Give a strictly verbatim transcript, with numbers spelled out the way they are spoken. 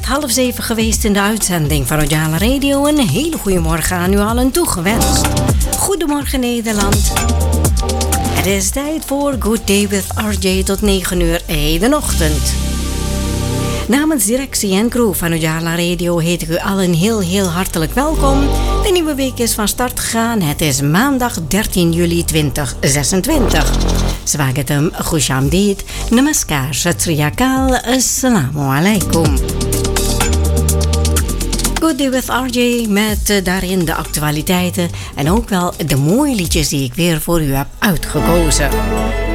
half zeven geweest in de uitzending van Ojala Radio. Een hele goede morgen aan u allen toegewenst. Goedemorgen Nederland. Het is tijd voor Good Day with R J tot negen uur hedenochtend. Namens directie en crew van Ojala Radio heet ik u allen heel heel hartelijk welkom. De nieuwe week is van start gegaan. Het is maandag dertien juli tweeduizend zesentwintig. Swagatam, Khushamdeed, Namaskar, Sat Sri Akal, Assalamu alaikum. Good Day with R J met uh, daarin de actualiteiten en ook wel de mooie liedjes die ik weer voor u heb uitgekozen.